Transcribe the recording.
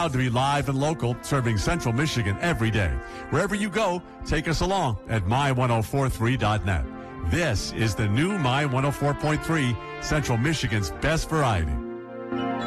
Proud to be live and local, serving Central Michigan every day. Wherever you go, take us along at my1043.net. This is the new My 104.3, Central Michigan's best variety.